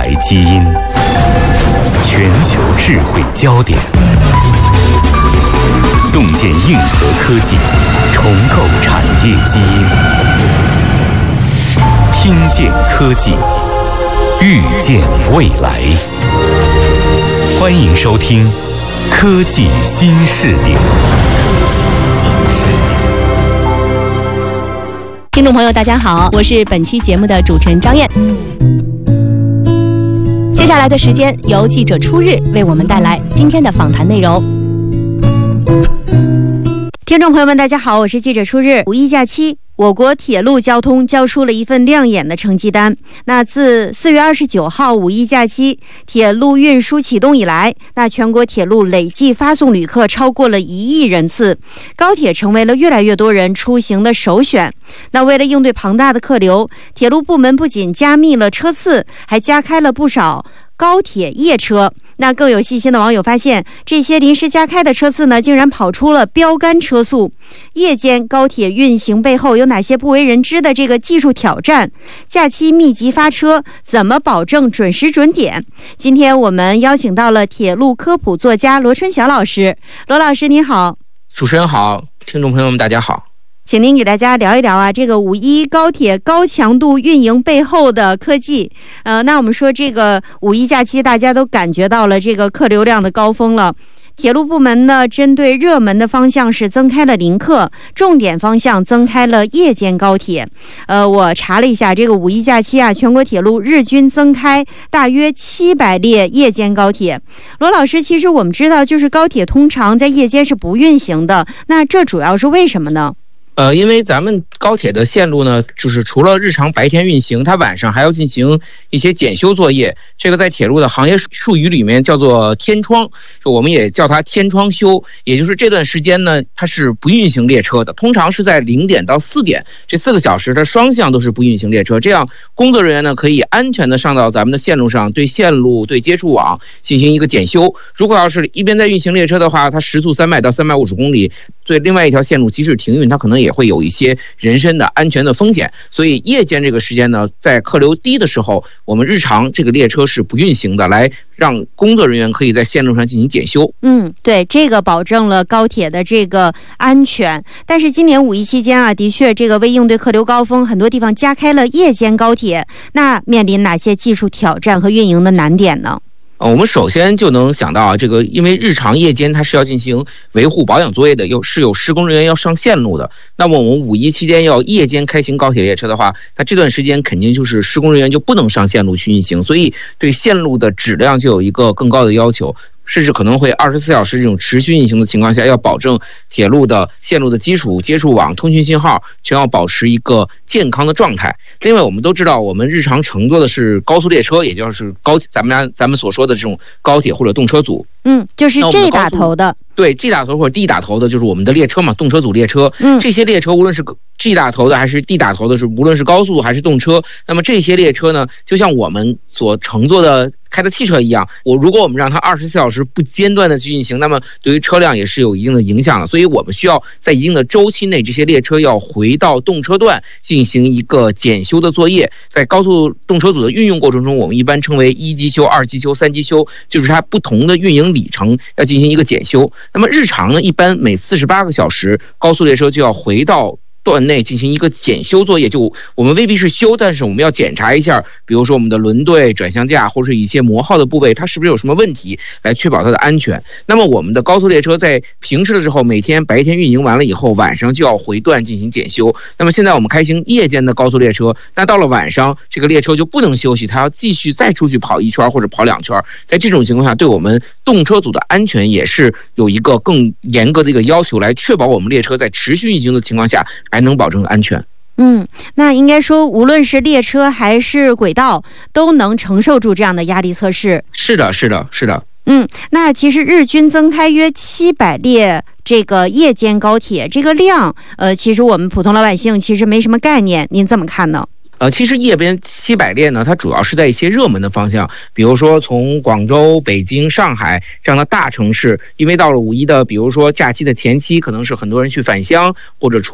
来基因，全球智慧焦点，洞见硬核科技，重构产业基因，听见科技，预见未来。欢迎收听科技新视点。 听众朋友大家好，我是本期节目的主持人张燕。接下来的时间由记者初日为我们带来今天的访谈内容。 听众朋友们大家好，我是记者初日。五一假期，我国铁路交通交出了一份亮眼的成绩单。那自4月29号五一假期铁路运输启动以来，那全国铁路累计发送旅客超过了1亿人次，高铁成为了越来越多人出行的首选。那为了应对庞大的客流，铁路部门不仅加密了车次，还加开了不少高铁夜车。那更有细心的网友发现，这些临时加开的车次呢，竟然跑出了标杆车速。夜间高铁运行背后有哪些不为人知的这个技术挑战？假期密集发车，怎么保证准时准点？今天我们邀请到了铁路科普作家罗春晓老师。罗老师您好。 主持人好，听众朋友们大家好。 请您给大家聊一聊啊，这个五一高铁高强度运营背后的科技。那我们说这个五一假期，大家都感觉到了这个客流量的高峰了。铁路部门呢，针对热门的方向是增开了临客，重点方向增开了夜间高铁。我查了一下，这个五一假期啊，全国铁路日均增开大约700列夜间高铁。罗老师，其实我们知道，就是高铁通常在夜间是不运行的，那这主要是为什么呢？ 因为咱们高铁的线路呢，就是除了日常白天运行，它晚上还要进行一些检修作业。这个在铁路的行业术语里面叫做天窗，就我们也叫它天窗修。也就是这段时间呢，它是不运行列车的，通常是在0点到4点这4个小时，它双向都是不运行列车。这样工作人员呢可以安全的上到咱们的线路上，对线路、对接触网进行一个检修。如果要是一边在运行列车的话，它时速300到350公里，对另外一条线路即使停运，它可能也会有一些人身的安全的风险。所以夜间这个时间呢，在客流低的时候，我们日常这个列车是不运行的，来让工作人员可以在线路上进行检修。 对，这个保证了高铁的这个安全。但是今年五一期间啊，的确这个为应对客流高峰，很多地方加开了夜间高铁。那面临哪些技术挑战和运营的难点呢？ 我们首先就能想到这个因为日常夜间它是要进行维护保养作业的，是有施工人员要上线路的。那么我们五一期间要夜间开行高铁列车的话，那这段时间肯定就是施工人员就不能上线路去运行，所以对线路的质量就有一个更高的要求。甚至可能会24小时这种持续运行的情况下，要保证铁路的线路的基础接触网、通讯信号全要保持一个健康的状态。另外，我们都知道，我们日常乘坐的是高速列车，也就是咱们所说的这种高铁或者动车组。 就是 G 打头的。 对 G 打头或者 D 打头的，就是我们的列车嘛，动车组列车。这些列车无论是 G 打头的还是 D 打头的，无论是高速还是动车，那么这些列车呢，就像我们所乘坐的开的汽车一样，如果我们让它24小时不间断的去运行，那么对于车辆也是有一定的影响的。所以我们需要在一定的周期内，这些列车要回到动车段进行一个检修的作业。在高速动车组的运用过程中，我们一般称为1机修、2机修、3机修，就是它不同的运营里程要进行一个检修。那么日常呢，一般每48个小时，高速列车就要回到段内进行一个检修作业。就我们未必是修，但是我们要检查一下，比如说我们的轮队、转向架或者一些磨耗的部位，它是不是有什么问题，来确保它的安全。那么我们的高速列车在平时的时候，每天白天运营完了以后，晚上就要回段进行检修。那么现在我们开行夜间的高速列车，那到了晚上，这个列车就不能休息，它要继续再出去跑1圈或者跑2圈。在这种情况下，对我们动车组的安全也是有一个更严格的一个要求，来确保我们列车在持续运行的情况下还能保证安全。 那应该说无论是列车还是轨道都能承受住这样的压力测试。 是的。 那其实日均增开约700列这个夜间高铁，这个量其实我们普通老百姓其实没什么概念，您怎么看呢？ 其实夜边700列呢，它主要是在一些热门的方向，比如说从广州、北京、上海这样的大城市，因为到了五一的，比如说假期的前期，可能是很多人去返乡或者